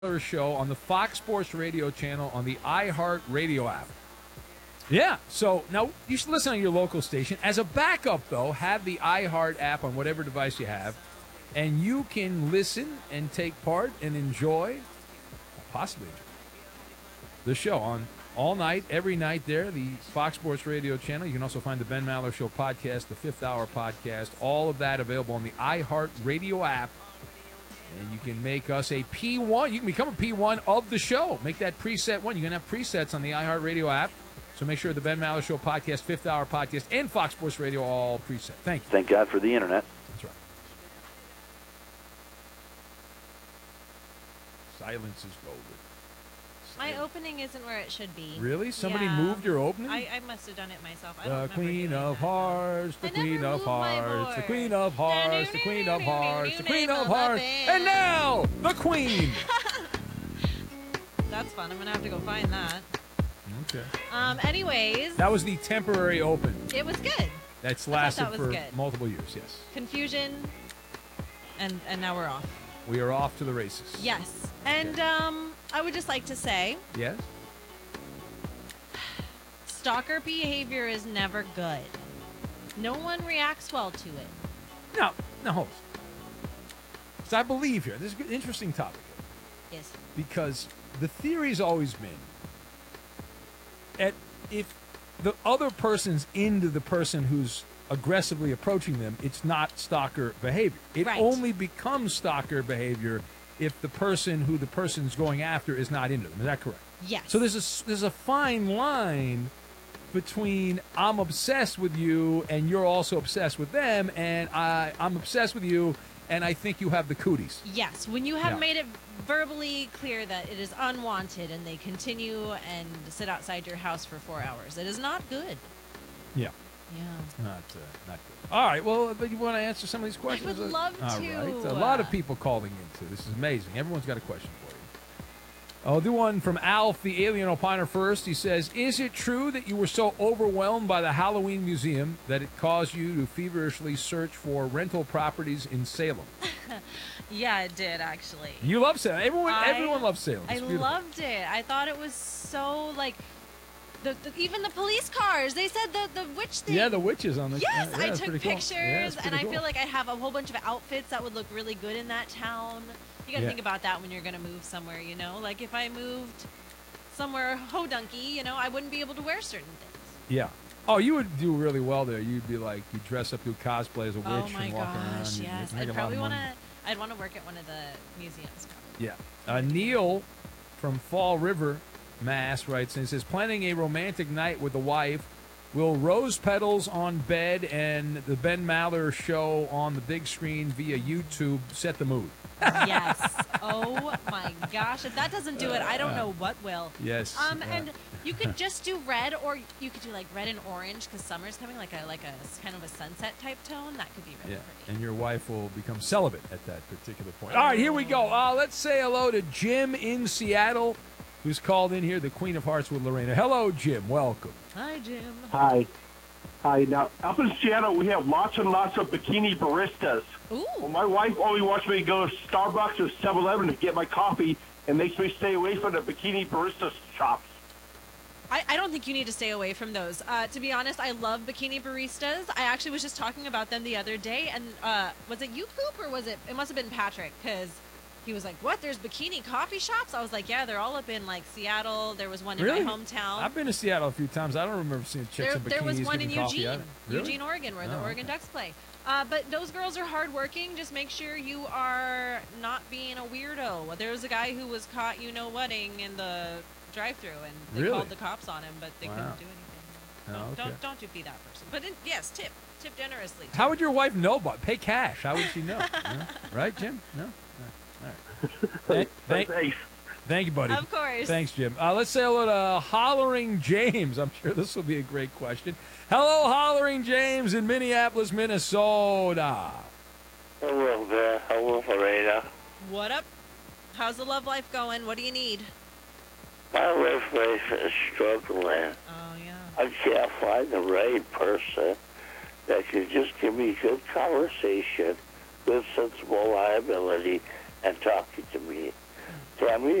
Show on the Fox Sports Radio channel on the iHeart Radio app. Yeah, so now you should listen on your local station. As a backup, though, have the iHeart app on whatever device you have, and you can listen and take part and enjoy, possibly enjoy, the show on all night, every night there, the Fox Sports Radio channel. You can also find the Ben Maller Show podcast, the Fifth Hour podcast, all of that available on the iHeart Radio app. And you can make us a P1. You can become a P1 of the show. Make that preset one. You can have presets on the iHeartRadio app. So make sure the Ben Maller Show podcast, Fifth Hour podcast, and Fox Sports Radio all preset. Thank you. Thank God for the internet. That's right. Silence is golden. My opening isn't where it should be. Really? Somebody moved your opening? I must have done it myself. I The don't Queen of that. Hearts, the Queen of Hearts, the Queen of Hearts, the Queen of Hearts, the Queen of Name of Hearts, the band. and now the Queen. That's fun. I'm gonna have to go find that. Okay. Anyways. That was the temporary open. It was good. That's lasted that was for good. multiple years, yes. Confusion, and now we're off. We are off to the races. Yes. And I would just like to say, Yes? stalker behavior is never good. No one reacts well to it. No, hold on. So I believe here, this is an interesting topic. Yes. Because the theory's always been if the other person's into the person who's aggressively approaching them, it's not stalker behavior. It only becomes stalker behavior if the person who the person's going after is not into them. Is that correct? Yes. So there's a fine line between I'm obsessed with you and you're also obsessed with them, and I'm obsessed with you and I think you have the cooties. Yes, when you have made it verbally clear that it is unwanted and they continue and sit outside your house for 4 hours, it is not good. Yeah. Yeah. Not good. All right, well, but you want to answer some of these questions? I would love All to. right. A lot of people calling into this is amazing. Everyone's got a question for you. I'll do one from Alf, the alien opiner, first. He says, is it true that you were so overwhelmed by the Halloween Museum that it caused you to feverishly search for rental properties in Salem? Yeah, it did, actually. You love Salem. Everyone loves Salem. I loved it. I thought it was so, like, even the police cars. They said the witch thing. Yeah, the witches on the. Yes, yeah, I took pictures, cool. and I feel like I have a whole bunch of outfits that would look really good in that town. You got to think about that when you're going to move somewhere, you know? Like, if I moved somewhere hodunky, you know, I wouldn't be able to wear certain things. Yeah. Oh, you would do really well there. You'd be like, you dress up, do cosplay as a witch and walk around. Yes. I'd probably want to work at one of the museums. Probably. Yeah. Neil from Fall River, Mass, writes and says, planning a romantic night with the wife. Will rose petals on bed and the Ben Maller Show on the big screen via YouTube set the mood? Yes. Oh, my gosh. If that doesn't do it, I don't know what will. Yes. And you could just do red, or you could do, like, red and orange, because summer's coming, like a kind of a sunset type tone. That could be really pretty. And your wife will become celibate at that particular point. All right, here we go. Let's say hello to Jim in Seattle, who's called in here, the Queen of Hearts with Lorena. Hello, Jim. Welcome. Hi, Jim. Hi. Now, up in Seattle, we have lots and lots of bikini baristas. Ooh. Well, my wife only wants me to go to Starbucks or 7-Eleven to get my coffee and makes me stay away from the bikini barista shops. I don't think you need to stay away from those. To be honest, I love bikini baristas. I actually was just talking about them the other day, and was it you, Poop, or was it must have been Patrick, because he was like, what, there's bikini coffee shops? I was like, yeah, they're all up in, like, Seattle. There was one in my hometown. I've been to Seattle a few times. I don't remember seeing chicks in bikinis. There was one in Eugene, Eugene, Oregon, where the Oregon Ducks play. But those girls are hardworking. Just make sure you are not being a weirdo. There was a guy who was caught, whatting in the drive-thru, and they called the cops on him, but they couldn't do anything. Don't be that person. But yes, tip generously. How would your wife know about? Pay cash. How would she know? Right, Jim? No. All right. Thank you, buddy. Of course. Thanks, Jim. Let's say hello to Hollering James. I'm sure this will be a great question. Hello, Hollering James in Minneapolis, Minnesota. Hello there. Hello, Lorena. What up? How's the love life going? What do you need? My love life is struggling. Oh, yeah. I can't find the right person that can just give me good conversation, good sensible liability, and talking to me. Tammy